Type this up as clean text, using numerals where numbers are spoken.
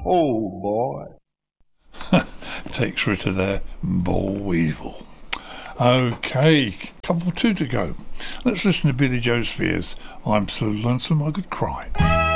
Oh boy. Takes Ritter there, Boll Weevil. Okay, couple two to go. Let's listen to Billy Joe Spears. I'm so lonesome I could cry.